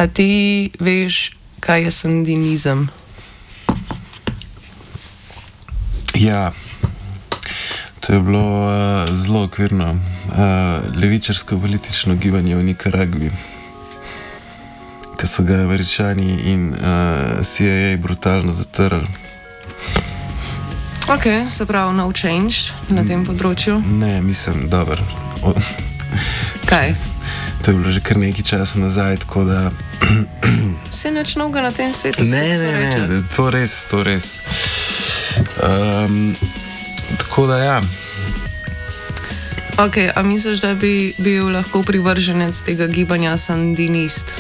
A ti veš, kaj je sandinizem? Ja, to je bilo zelo okvirno. Levičarsko politično gibanje v Nikaragvi, ki so ga Američani in CIA brutalno zatrli. Ok, se pravi, no change na tem področju. Ne, mislim, dobro. Kaj? To je bilo že kar nekaj časa nazaj, tako da... Se nič novega na tem svetu? Ne, to res. Tako da ja. Ok, a misliš, da bi bil lahko privrženec tega gibanja sandinist?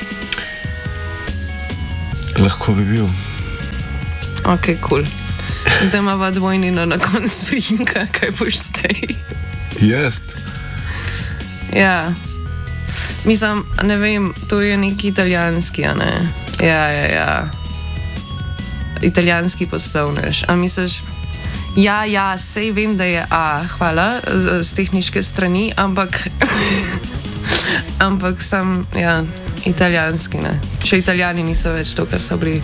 Lahko bi bil. Ok, cool. Zdaj imamo dvojnino na koncu springa, kaj boš zdaj? Jaz? Ja. Mislim, ne vem, to je neki italijanski, a ne? Ja. Italijanski poslovnež. A misliš... Ja, sej vem, da je A, hvala, z tehničke strani, ampak sem, ja, italijanski, ne. Še Italijani niso več to, kar so bili.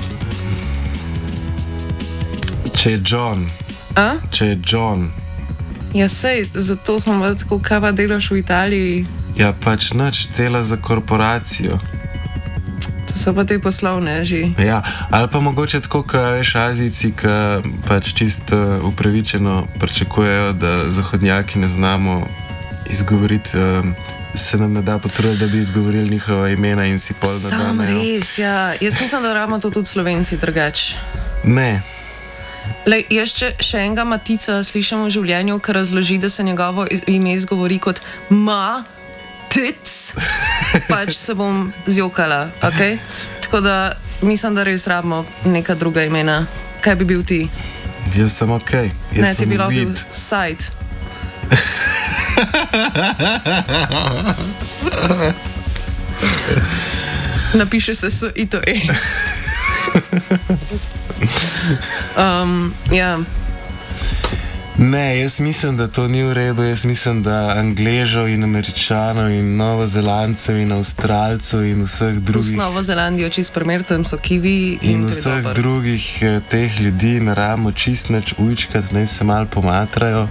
Če je John. A? Če je John. Ja, sej, zato sem pa tako, kaj pa delaš v Italiji? Ja, pač nič dela za korporacijo. To so pa te poslovneži. Ja, ali pa mogoče tako, kot veš, Azijci, ki pač čisto upravičeno pričakujejo, da zahodnjaki ne znamo izgovoriti, se nam ne da potruditi, da bi izgovorili njihova imena in si pol da danejo. Sam res, ja. Jaz mislim, da rabimo to tudi Slovenci drugače. Ne. Lej, jaz še enega Matica slišim v življenju, ki razloži, da se njegovo ime izgovori kot Matic, pač se bom zjokala, ok? Tako da mislim, da res rabimo neka druga imena. Kaj bi bil ti? Jaz sem ok. Ne, ti bi lahko bil Sajt. Napiše se s i to e. Ja. Ne, jaz mislim, da to ni v redu. Jaz mislim, da Angležev in Američanov in Novozelandcev in Avstralcev in vseh drugih... Plus Novo Zelandijo čist primer, tam so kiwi in vseh drugih teh ljudi ne rabimo čist nič ujčkati, naj se malo pomatrajo.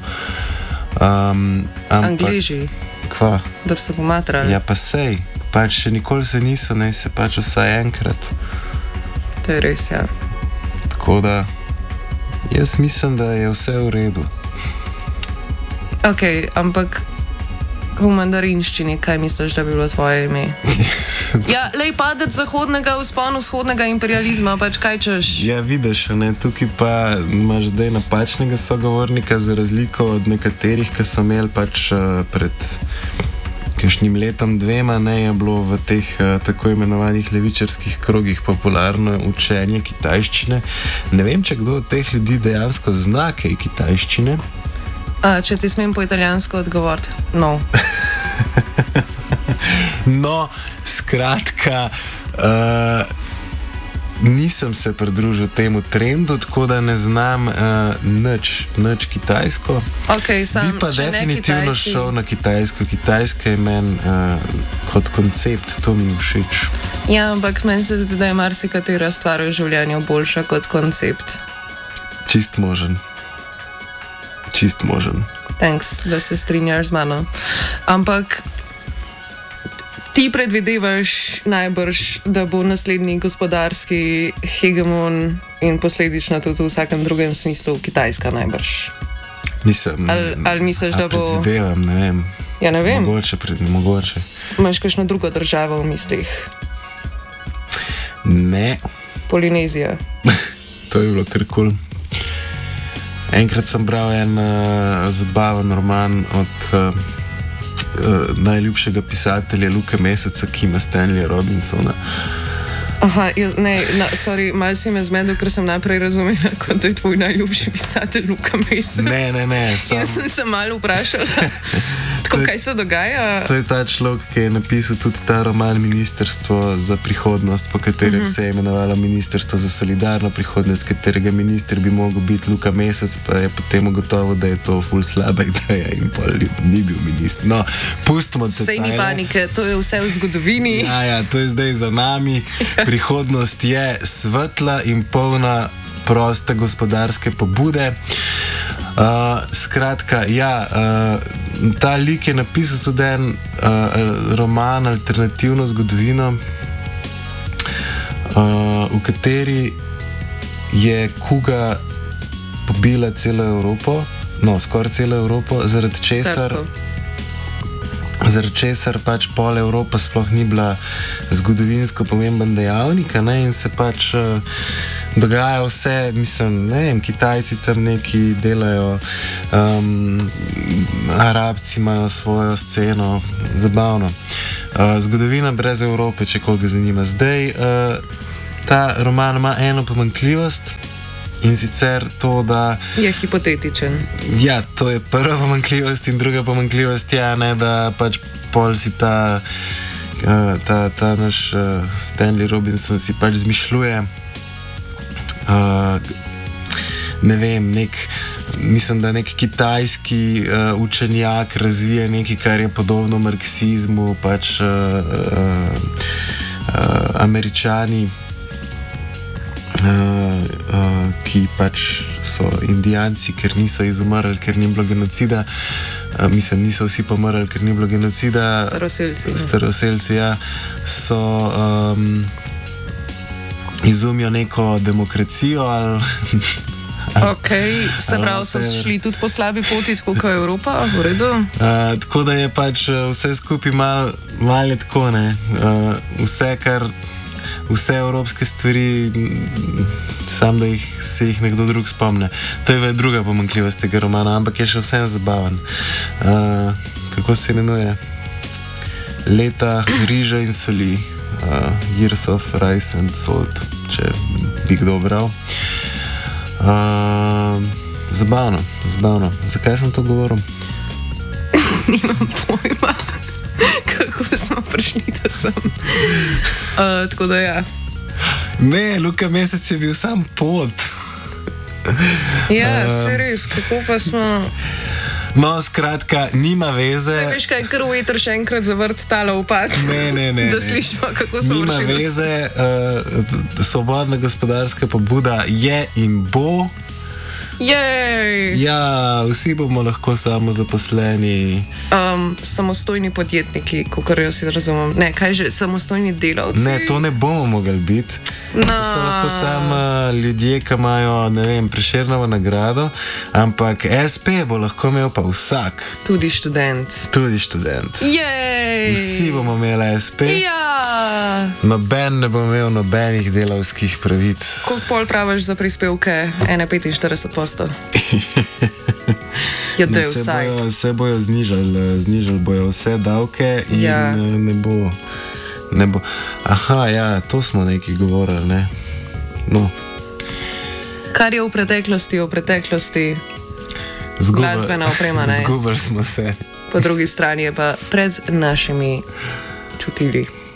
Angleži? Kva? Da bi se pomatrali? Ja, pa sej. Pač še nikoli se niso, naj se pač vsaj enkrat. To je res, ja. Tako da jaz mislim, da je vse v redu. Ok, ampak v mandarinščini, kaj misliš, da bi bilo tvoje ime? Ja, lej, padec zahodnega vzpon vzhodnega imperializma, pač kaj češ? Ja, vidiš, ne, tukaj pa imaš zdaj napačnega sogovornika, za razliko od nekaterih, ki so imeli pač pred kakšnim letom, dvema, ne, je bilo v teh tako imenovanih levičarskih krogih popularno učenje kitajščine. Ne vem, če kdo od teh ljudi dejansko zna kaj kitajščine. Če ti smem po italijansko odgovoriti? No. No, skratka, nisem se pridružil temu trendu, tako da ne znam nič kitajsko. Okay, bi pa definitivno šel na kitajsko. Kitajska je meni kot koncept, to mi všeč. Ja, ampak meni se zdi, da je marsikatera stvar v življenju boljša kot koncept. Čist možen. Thanks, da se strinjaš z mano. Ampak ti predvidevaš najbrž, da bo naslednji gospodarski hegemon in posledično tudi v vsakem drugem smislu Kitajska najbrž. Mislim, ali misliš, da bo... Predvidevam, ne vem. Ja, ne vem. Mogoče. Imaš kakšno drugo državo v mislih? Ne. Polinezija. To je bilo kar kul. Enkrat sem bral en zabaven roman od najljubšega pisatelja Luke Meseca, Kima Stanleya Robinsona. Aha, sorry, malo si me zmedel, ker sem najprej razumela, kot da je tvoj najljubši pisatelj Luka Mesec. Ne. Jaz sem se malo vprašala, kaj se dogaja. To je ta človek, ki je napisal tudi ta roman Ministrstvo za prihodnost, po katerem se je imenovalo Ministrstvo za solidarno prihodnost, katerega minister bi mogel biti Luka Mesec, pa je potem ugotovil, da je to ful slaba ideja in pa ni bil minister. No, pustimo se. Sej ni panike, to je vse v zgodovini. Ja, to je zdaj za nami. Prihodnost je svetla in polna proste gospodarske pobude. Skratka, ta lik je napisal tudi en roman Alternativno zgodovino, v kateri je kuga pobila celo Evropo, skoraj celo Evropo, zaradi česar pač pol Evropa sploh ni bila zgodovinsko pomemben dejavnik, in se pač dogaja vse, mislim, ne vem, Kitajci tam neki delajo, Arabci imajo svojo sceno, zabavno. Zgodovina brez Evrope, če koga zanima. Zdaj, ta roman ima eno pomanjkljivost. In sicer to, da je hipotetičen. Ja, to je prva pomanjkljivost, in druga pomanjkljivost je, da pač pol si ta naš Stanley Robinson si pač zmišljuje, ne vem, mislim, da nek kitajski učenjak razvije nekaj, kar je podobno marksizmu, pač Američani, ki pač so Indijanci, ker niso izumrli, ker ni bilo genocida, mislim, niso vsi pomrli, ker ni bilo genocida. Staroselci, ja, so izumijo neko demokracijo ali Ok, se pravi, so šli tudi po slabi poti, tako kot Evropa, v redu? Tako da je pač vse skupaj malo tako, ne. Vse evropske stvari, sam da se jih nekdo drug spomne. To je druga pomanjkljivost tega romana, ampak je še vsem zabaven. Kako se imenuje? Leta riža in soli. Years of Rice and Salt, če bi kdo bral. Zabavno. Zakaj sem to govoril? Nimam pojma, kako smo prišli do sem. Tako da ja. Ne, Luka Mesec je bil sam pot. Ja, se res, kako pa smo... No, skratka, nima veze. Ne veš kaj, kar veter še enkrat zavrt tale upad. Ne. Da slišimo, kako smo nima vršili. Nima veze, svobodna gospodarska pobuda je in bo. Jej! Ja, vsi bomo lahko samozaposleni. Samostojni podjetniki, kakor jaz razumem. Ne, kaj že, samostojni delavci? Ne, to ne bomo mogli biti. No. To so lahko samo ljudje, ki imajo, ne vem, Prešernovo nagrado, ampak SP bo lahko imel pa vsak. Tudi študent. Jej! Vsi bomo imeli SP. Ja! Noben ne bo imel nobenih delavskih pravic. Koliko pol praviš za prispevke? 1,45%. Ja, to je vsaj. Se bojo znižali bojo vse davke in ja. Ne bo. Aha, ja, to smo nekaj govorili, ne? No. Kar je v preteklosti glasbena oprema, ne? Zgubili smo se. Po drugi strani je pa pred našimi čutili.